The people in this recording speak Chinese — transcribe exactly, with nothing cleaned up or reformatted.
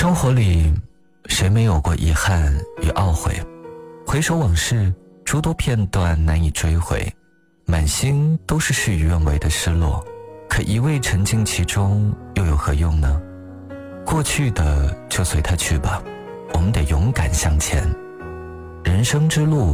生活里谁没有过遗憾与懊悔？回首往事，诸多片段难以追回，满心都是事与愿违的失落。可一味沉浸其中又有何用呢？过去的就随它去吧，我们得勇敢向前。人生之路